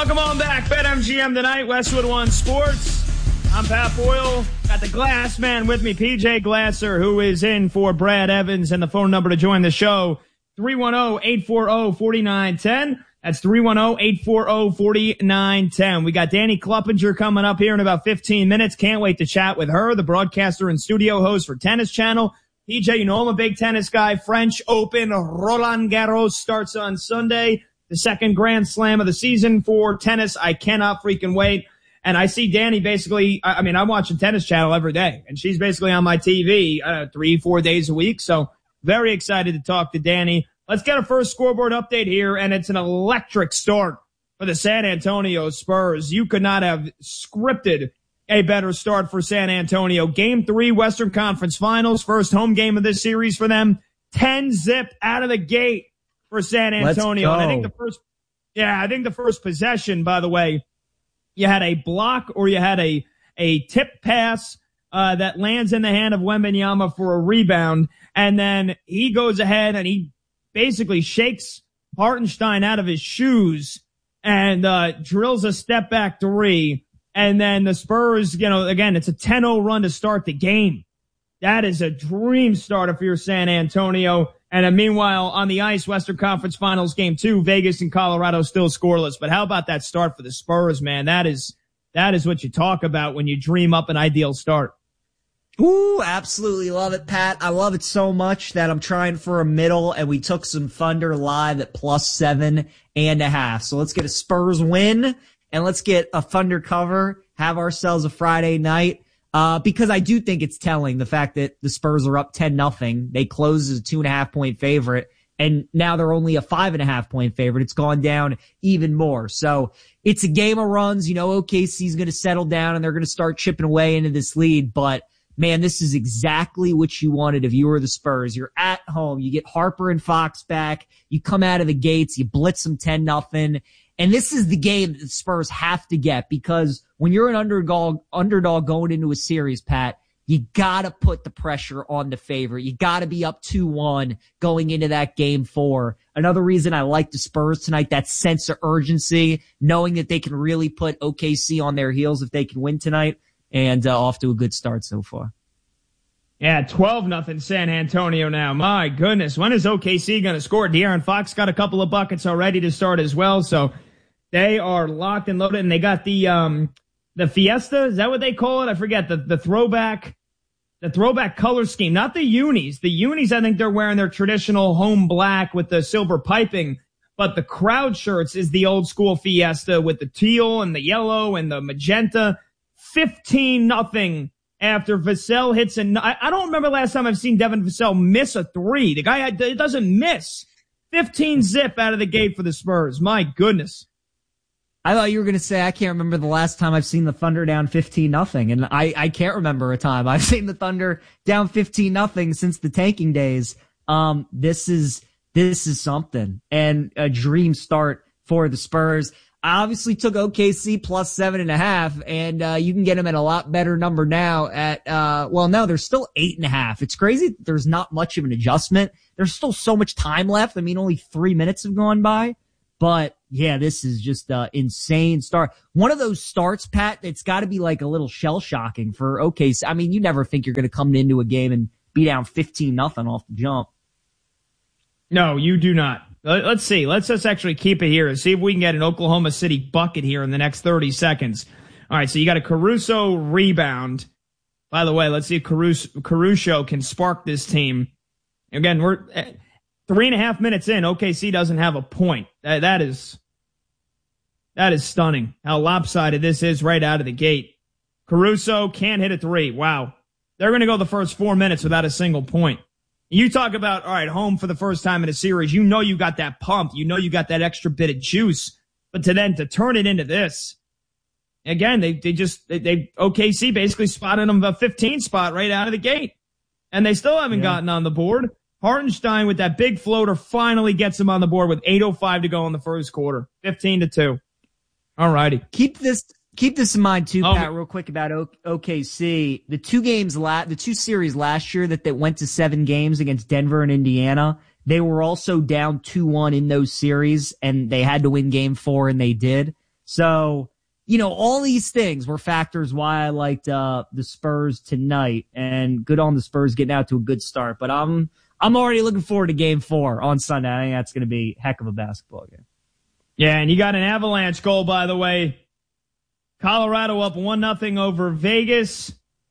Welcome on back. BetMGM tonight, Westwood One Sports. I'm Pat Boyle. Got the Glass Man with me, PJ Glasser, who is in for Brad Evans. And the phone number to join the show, 310-840-4910. That's 310-840-4910. We got Danny Kluppinger coming up here in about 15 minutes. Can't wait to chat with her, the broadcaster and studio host for Tennis Channel. PJ, you know I'm a big tennis guy. French Open, Roland Garros starts on Sunday. The second Grand Slam of the season for tennis. I cannot freaking wait. And I see Danny basically, I'm watching Tennis Channel every day, and she's basically on my TV 3-4 days a week. So very excited to talk to Danny. Let's get a first scoreboard update here, and it's an electric start for the San Antonio Spurs. You could not have scripted a better start for San Antonio. Game 3, Western Conference Finals, first home game of this series for them. 10-zip out of the gate for San Antonio. And I think the first possession, by the way, you had a block or you had a tip pass that lands in the hand of Wembanyama for a rebound, and then he goes ahead and he basically shakes Hartenstein out of his shoes and drills a step back three. And then the Spurs, again, it's a 10-0 run to start the game. That is a dream starter for your San Antonio. And meanwhile, on the ice, Western Conference Finals Game 2, Vegas and Colorado still scoreless. But how about that start for the Spurs, man? That is what you talk about when you dream up an ideal start. Ooh, absolutely love it, Pat. I love it so much that I'm trying for a middle, and we took some Thunder live at +7.5. So let's get a Spurs win, and let's get a Thunder cover, have ourselves a Friday night. Because I do think it's telling, the fact that the Spurs are up 10-0. They closed as a 2.5-point favorite, and now they're only a 5.5-point favorite. It's gone down even more. So it's a game of runs. OKC's going to settle down, and they're going to start chipping away into this lead. But, man, this is exactly what you wanted if you were the Spurs. You're at home. You get Harper and Fox back. You come out of the gates. You blitz them 10-0. And this is the game that the Spurs have to get, because when you're an underdog going into a series, Pat, you gotta put the pressure on the favorite. You gotta be up 2-1 going into that game 4. Another reason I like the Spurs tonight, that sense of urgency, knowing that they can really put OKC on their heels if they can win tonight, and off to a good start so far. Yeah, 12-0 San Antonio now. My goodness, when is OKC going to score? De'Aaron Fox got a couple of buckets already to start as well, so they are locked and loaded, and they got the Fiesta. Is that what they call it? I forget. The throwback color scheme, not the unis. The unis, I think they're wearing their traditional home black with the silver piping, but the crowd shirts is the old school Fiesta with the teal and the yellow and the magenta. 15-0 after Vassell hits I don't remember last time I've seen Devin Vassell miss a three. The guy doesn't miss. 15-zip out of the gate for the Spurs. My goodness. I thought you were going to say, I can't remember the last time I've seen the Thunder down 15-0. And I can't remember a time I've seen the Thunder down 15-0 since the tanking days. This is something, and a dream start for the Spurs. I obviously took OKC +7.5, and you can get them at a lot better number now at, no, they're still 8.5. It's crazy that there's not much of an adjustment. There's still so much time left. Only 3 minutes have gone by. But, yeah, this is just an insane start. One of those starts, Pat, that's got to be like a little shell-shocking for OKC. You never think you're going to come into a game and be down 15-0 off the jump. No, you do not. Let's see. Let's just actually keep it here and see if we can get an Oklahoma City bucket here in the next 30 seconds. All right, so you got a Caruso rebound. By the way, let's see if Caruso can spark this team. Again, we're 3.5 minutes in. OKC doesn't have a point. That is stunning how lopsided this is right out of the gate. Caruso can't hit a three. Wow. They're going to go the first 4 minutes without a single point. You talk about, all right, home for the first time in a series. You know you got that pump. You know you got that extra bit of juice. But to turn it into this, again, they OKC basically spotted them a 15 spot right out of the gate. And they still haven't gotten on the board. Hartenstein with that big floater finally gets him on the board with 8:05 to go in the first quarter. 15-2. All righty. Keep this in mind too, Pat, real quick about OKC. The two series last year that went to 7 games against Denver and Indiana, they were also down 2-1 in those series, and they had to win game 4, and they did. So, you know, all these things were factors why I liked the Spurs tonight, and good on the Spurs getting out to a good start. But I'm already looking forward to Game 4 on Sunday. I think that's going to be a heck of a basketball game. Yeah, and you got an Avalanche goal, by the way. Colorado up 1-0 over Vegas.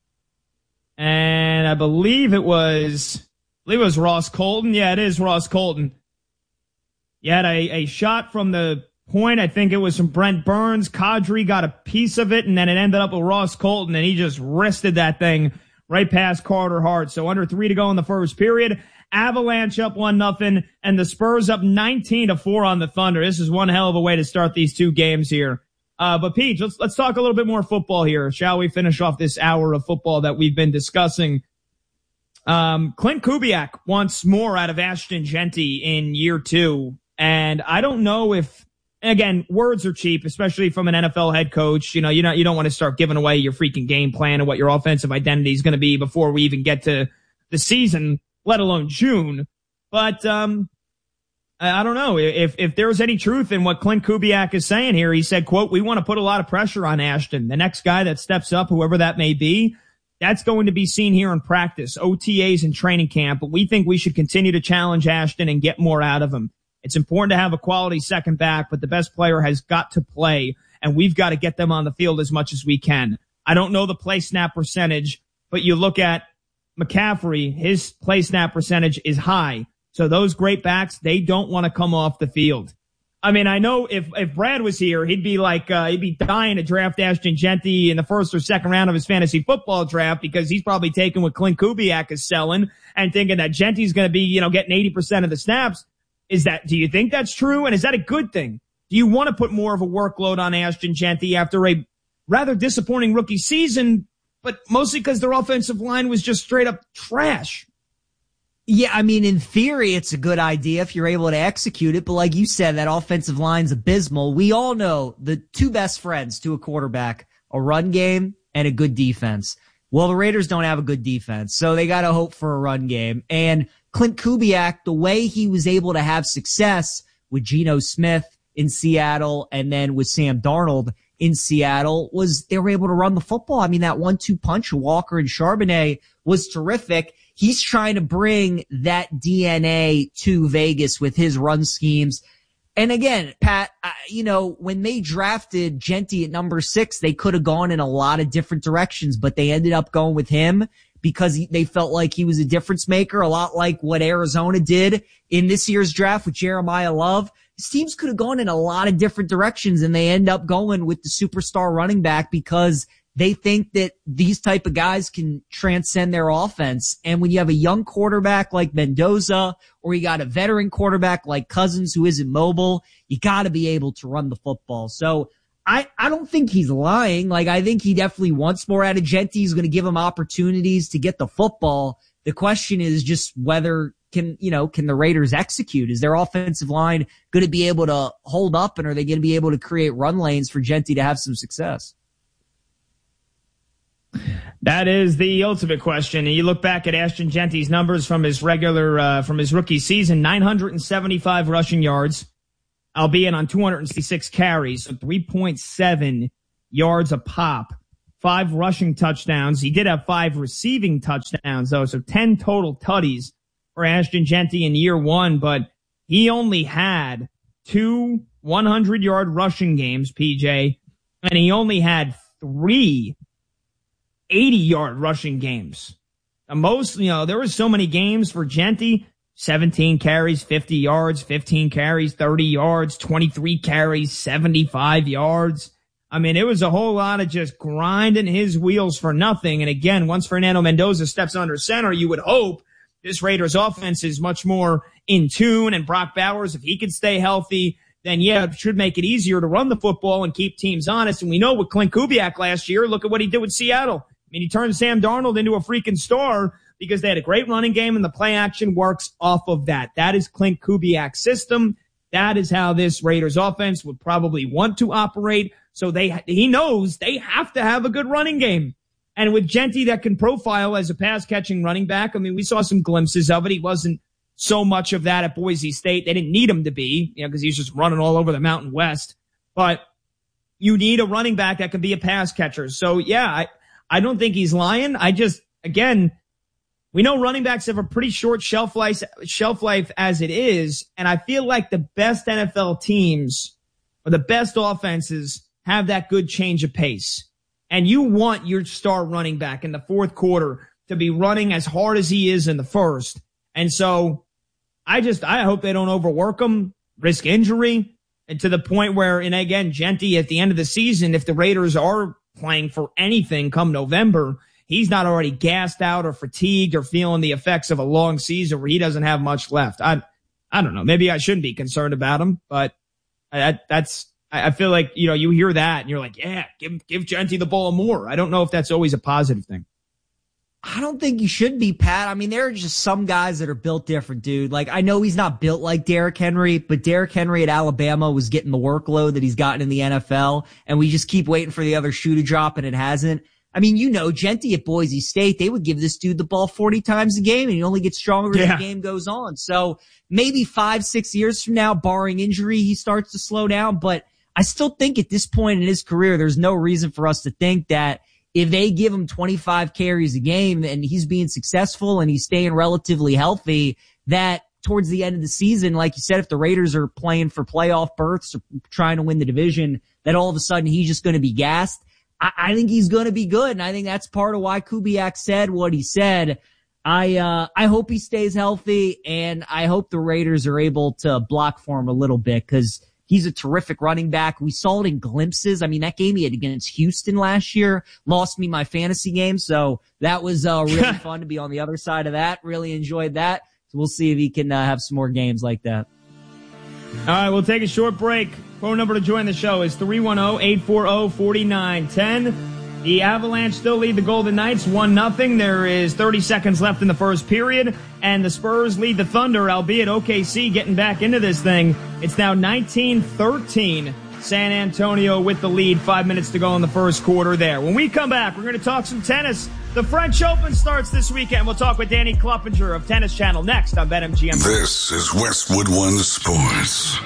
And I believe it was Ross Colton. Yeah, it is Ross Colton. You had a shot from the point. I think it was from Brent Burns. Kadri got a piece of it, and then it ended up with Ross Colton, and he just wristed that thing right past Carter Hart. So under 3 to go in the first period. Avalanche up 1-0, and the Spurs up 19-4 on the Thunder. This is one hell of a way to start these two games here. But Pete, let's talk a little bit more football here. Shall we finish off this hour of football that we've been discussing? Clint Kubiak wants more out of Ashton Jeanty in year 2. And I don't know if, again, words are cheap, especially from an NFL head coach. You know, you don't want to start giving away your freaking game plan and what your offensive identity is going to be before we even get to the season, let alone June. But, I don't know if there was any truth in what Clint Kubiak is saying here. He said, quote, "We want to put a lot of pressure on Ashton. The next guy that steps up, whoever that may be, that's going to be seen here in practice, OTAs and training camp. But we think we should continue to challenge Ashton and get more out of him. It's important to have a quality second back, but the best player has got to play, and we've got to get them on the field as much as we can." I don't know the play snap percentage, but you look at McCaffrey, his play snap percentage is high. So those great backs, they don't want to come off the field. I mean, I know if Brad was here, he'd be like, he'd be dying to draft Ashton Jeanty in the first or second round of his fantasy football draft, because he's probably taking what Clint Kubiak is selling and thinking that Jeanty's going to be, you know, getting 80% of the snaps. Do you think that's true? And is that a good thing? Do you want to put more of a workload on Ashton Jeanty after a rather disappointing rookie season, but mostly because their offensive line was just straight up trash? Yeah, I mean, in theory, it's a good idea if you're able to execute it. But like you said, that offensive line's abysmal. We all know the two best friends to a quarterback, a run game and a good defense. Well, the Raiders don't have a good defense, so they got to hope for a run game. And Clint Kubiak, the way he was able to have success with Geno Smith in Seattle and then with Sam Darnold in Seattle was they were able to run the football. I mean, that 1-2 punch, Walker and Charbonnet, was terrific. He's trying to bring that DNA to Vegas with his run schemes. And again, Pat, you know, when they drafted Jeanty at number 6, they could have gone in a lot of different directions, but they ended up going with him because they felt like he was a difference maker, a lot like what Arizona did in this year's draft with Jeremiah Love. His teams could have gone in a lot of different directions, and they end up going with the superstar running back because they think that these type of guys can transcend their offense. And when you have a young quarterback like Mendoza, or you got a veteran quarterback like Cousins who isn't mobile, you got to be able to run the football. So I don't think he's lying. Like, I think he definitely wants more out of Jeanty. He's going to give him opportunities to get the football. The question is just whether can the Raiders execute? Is their offensive line going to be able to hold up, and are they going to be able to create run lanes for Jeanty to have some success? That is the ultimate question. And you look back at Ashton Jeanty's numbers from his rookie season, 975 rushing yards, albeit on 266 carries, so 3.7 yards a pop, 5 rushing touchdowns. He did have 5 receiving touchdowns though, so 10 total tutties for Ashton Jeanty in year 1, but he only had 2 100-yard rushing games, PJ, and he only had 3 80-yard rushing games. Most, there were so many games for Jeanty, 17 carries, 50 yards, 15 carries, 30 yards, 23 carries, 75 yards. I mean, it was a whole lot of just grinding his wheels for nothing. And again, once Fernando Mendoza steps under center, you would hope this Raiders offense is much more in tune, and Brock Bowers, if he could stay healthy, then yeah, it should make it easier to run the football and keep teams honest. And we know with Clint Kubiak last year, look at what he did with Seattle. I mean, he turned Sam Darnold into a freaking star because they had a great running game, and the play action works off of that. That is Clint Kubiak's system. That is how this Raiders offense would probably want to operate. So he knows they have to have a good running game. And with Jeanty that can profile as a pass-catching running back, I mean, we saw some glimpses of it. He wasn't so much of that at Boise State. They didn't need him to be, because he's just running all over the Mountain West. But you need a running back that can be a pass catcher. So yeah, I don't think he's lying. Again, we know running backs have a pretty short shelf life as it is. And I feel like the best NFL teams or the best offenses have that good change of pace. And you want your star running back in the fourth quarter to be running as hard as he is in the first. And so I hope they don't overwork him, risk injury, and to the point where, and again, Genty at the end of the season, if the Raiders are playing for anything come November, he's not already gassed out or fatigued or feeling the effects of a long season where he doesn't have much left. I don't know. Maybe I shouldn't be concerned about him, but I feel like, you hear that and you're like, yeah, give Genty the ball more. I don't know if that's always a positive thing. I don't think you should be, Pat. I mean, there are just some guys that are built different, dude. Like, I know he's not built like Derrick Henry, but Derrick Henry at Alabama was getting the workload that he's gotten in the NFL, and we just keep waiting for the other shoe to drop, and it hasn't. I mean, Genty at Boise State, they would give this dude the ball 40 times a game, and he only gets stronger as the game goes on. So maybe 5-6 years from now, barring injury, he starts to slow down, but I still think at this point in his career, there's no reason for us to think that if they give him 25 carries a game and he's being successful and he's staying relatively healthy, that towards the end of the season, like you said, if the Raiders are playing for playoff berths or trying to win the division, that all of a sudden he's just going to be gassed. I think he's going to be good. And I think that's part of why Kubiak said what he said. I hope he stays healthy, and I hope the Raiders are able to block for him a little bit, because he's a terrific running back. We saw it in glimpses. I mean, that game he had against Houston last year lost me my fantasy game. So that was really fun to be on the other side of that. Really enjoyed that. So we'll see if he can have some more games like that. All right, we'll take a short break. Phone number to join the show is 310-840-4910. The Avalanche still lead the Golden Knights 1-0. There is 30 seconds left in the first period, and the Spurs lead the Thunder, albeit OKC getting back into this thing. It's now 19-13. San Antonio with the lead, 5 minutes to go in the first quarter there. When we come back, we're going to talk some tennis. The French Open starts this weekend. We'll talk with Danny Kloppinger of Tennis Channel next on BetMGM. This is Westwood One Sports.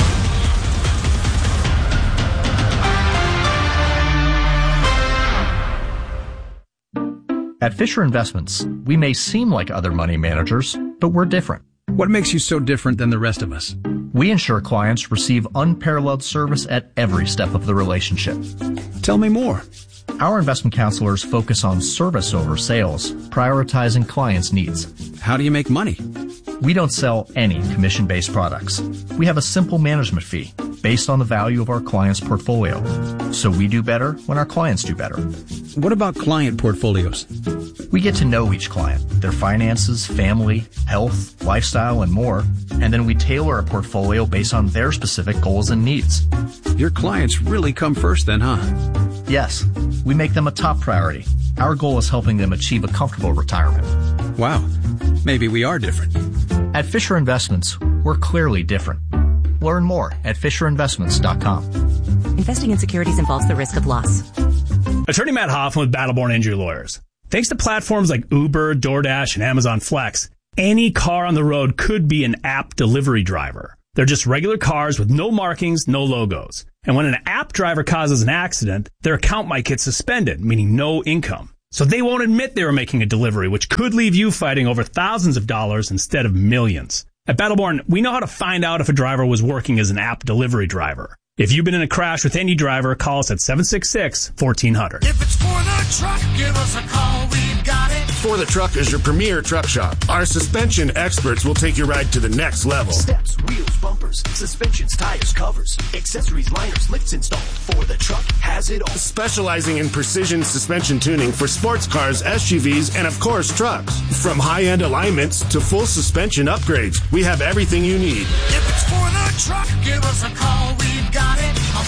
At Fisher Investments, we may seem like other money managers, but we're different. What makes you so different than the rest of us? We ensure clients receive unparalleled service at every step of the relationship. Tell me more. Our investment counselors focus on service over sales, prioritizing clients' needs. How do you make money? We don't sell any commission-based products. We have a simple management fee based on the value of our client's portfolio. So we do better when our clients do better. What about client portfolios? We get to know each client, their finances, family, health, lifestyle, and more, and then we tailor a portfolio based on their specific goals and needs. Your clients really come first then, huh? Yes, we make them a top priority. Our goal is helping them achieve a comfortable retirement. Wow, maybe we are different. At Fisher Investments, we're clearly different. Learn more at FisherInvestments.com. Investing in securities involves the risk of loss. Attorney Matt Hoffman with Battleborn Injury Lawyers. Thanks to platforms like Uber, DoorDash, and Amazon Flex, any car on the road could be an app delivery driver. They're just regular cars with no markings, no logos. And when an app driver causes an accident, their account might get suspended, meaning no income. So they won't admit they were making a delivery, which could leave you fighting over thousands of dollars instead of millions. At Battleborn, we know how to find out if a driver was working as an app delivery driver. If you've been in a crash with any driver, call us at 766-1400. If it's for the truck, give us a call. We've got it. For the Truck is your premier truck shop. Our suspension experts will take your ride to the next level. Steps, wheels, bumpers, suspensions, tires, covers, accessories, liners, lifts installed. For the Truck has it all. Specializing in precision suspension tuning for sports cars, SUVs, and of course trucks. From high-end alignments to full suspension upgrades, we have everything you need. If it's for the truck, give us a call. We've got it. Call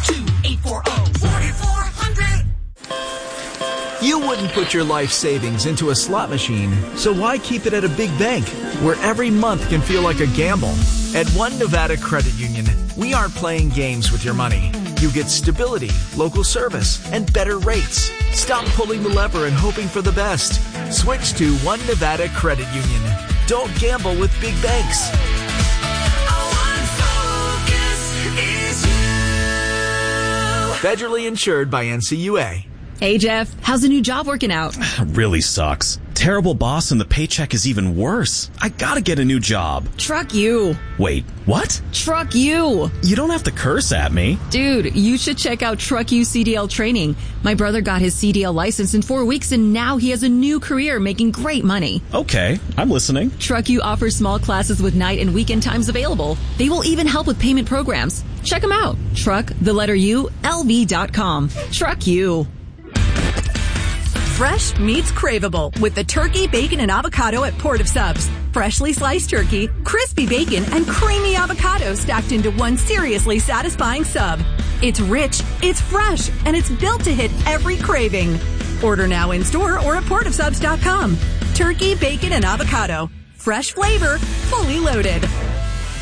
702-840-4400. You wouldn't put your life savings into a slot machine, so why keep it at a big bank where every month can feel like a gamble? At One Nevada Credit Union, we aren't playing games with your money. You get stability, local service, and better rates. Stop pulling the lever and hoping for the best. Switch to One Nevada Credit Union. Don't gamble with big banks. Our one focus is you. Federally insured by NCUA. Hey, Jeff, how's the new job working out? Really sucks. Terrible boss and the paycheck is even worse. I gotta get a new job. Truck you. Wait, what? Truck you. You don't have to curse at me. Dude, you should check out Truck You CDL training. My brother got his CDL license in 4 weeks and now he has a new career making great money. Okay, I'm listening. Truck You offers small classes with night and weekend times available. They will even help with payment programs. Check them out. LV.com. Truck You. Fresh meets craveable with the turkey, bacon, and avocado at Port of Subs. Freshly sliced turkey, crispy bacon, and creamy avocado stacked into one seriously satisfying sub. It's rich, it's fresh, and it's built to hit every craving. Order now in store or at portofsubs.com. Turkey, bacon, and avocado. Fresh flavor, fully loaded.